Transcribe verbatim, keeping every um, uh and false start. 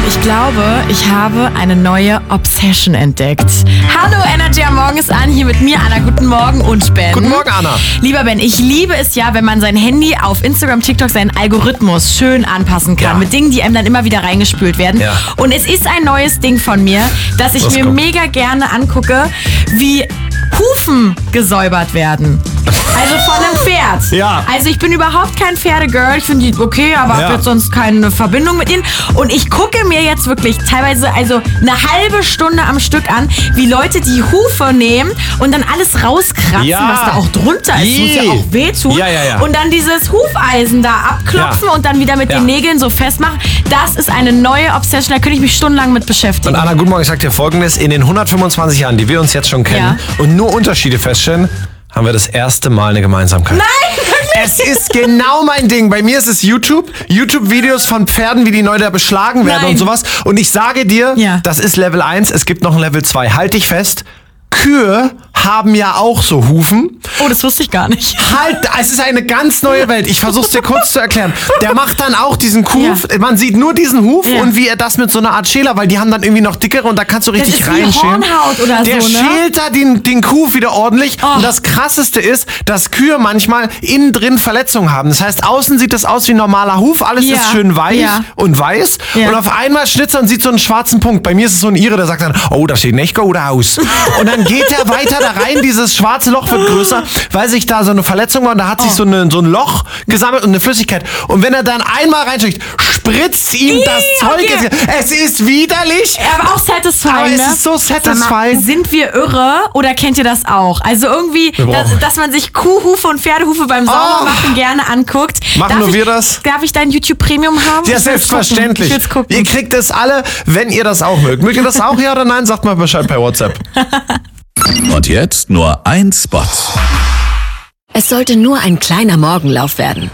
Und ich glaube, ich habe eine neue Obsession entdeckt. Hallo, Energy am Morgen ist an, hier mit mir, Anna. Guten Morgen und Ben. Guten Morgen, Anna. Lieber Ben, ich liebe es ja, wenn man sein Handy auf Instagram, TikTok, seinen Algorithmus schön anpassen kann. Ja. Mit Dingen, die einem dann immer wieder reingespült werden. Ja. Und es ist ein neues Ding von mir, dass ich Los, mir komm. mega gerne angucke, wie Hufen gesäubert werden. Also von einem Pferd. Ja. Also ich bin überhaupt kein Pferdegirl. Ich finde die okay, aber Ja. habe jetzt sonst keine Verbindung mit ihnen. Und ich gucke mir jetzt wirklich teilweise also eine halbe Stunde am Stück an, wie Leute die Hufe nehmen und dann alles rauskratzen, Ja. was da auch drunter ist. Muss ja auch wehtun. Ja, ja, ja. Und dann dieses Hufeisen da abklopfen Ja. und dann wieder mit Ja. den Nägeln so festmachen. Das ist eine neue Obsession. Da könnte ich mich stundenlang mit beschäftigen. Und Anna, guten Morgen, ich sag dir Folgendes. In den hundertfünfundzwanzig Jahren, die wir uns jetzt schon kennen Ja. und nur Unterschiede feststellen, haben wir das erste Mal eine Gemeinsamkeit. Nein, wirklich? Es ist genau mein Ding. Bei mir ist es YouTube. YouTube-Videos von Pferden, wie die neu da beschlagen werden Nein. und sowas. Und ich sage dir, Ja. das ist Level eins. Es gibt noch ein Level zwei. Halt dich fest. Kühe haben ja auch so Hufen. Oh, das wusste ich gar nicht. Halt, es ist eine ganz neue Welt. Ich versuch's dir kurz zu erklären. Der macht dann auch diesen Huf. Ja. Man sieht nur diesen Huf Ja. und wie er das mit so einer Art Schäler, weil die haben dann irgendwie noch dickere und da kannst du richtig ist wie reinschälen. Hornhaut oder Der so, ne? schält da den, den Huf wieder ordentlich. Oh. Und das Krasseste ist, dass Kühe manchmal innen drin Verletzungen haben. Das heißt, außen sieht das aus wie ein normaler Huf. Alles Ja. ist schön weich Ja. und weiß. Ja. Und auf einmal schnitzt er und sieht so einen schwarzen Punkt. Bei mir ist es so ein Ire, der sagt dann, oh, das sieht nicht gut aus. Und dann geht er weiter da rein, dieses schwarze Loch wird größer, weil sich da so eine Verletzung war und da hat sich so, eine, so ein Loch gesammelt und eine Flüssigkeit. Und wenn er dann einmal reinsticht, spritzt ihm Ih, das Zeug. okay. Es ist widerlich. Aber auch satisfying, Aber es ne? ist so Sag mal, satisfying. sind wir irre oder kennt ihr das auch? Also irgendwie, Wir dass, brauchen- dass man sich Kuhhufe und Pferdehufe beim Saubermachen gerne anguckt. Machen darf nur ich, wir das? Darf ich dein YouTube Premium haben? Ja, Ich will's selbstverständlich. Gucken. Ich will's gucken. Ihr kriegt es alle, wenn ihr das auch mögt. Mögt ihr das auch, ja oder nein? Sagt mal Bescheid per WhatsApp. Und jetzt nur ein Spot. Es sollte nur ein kleiner Morgenlauf werden.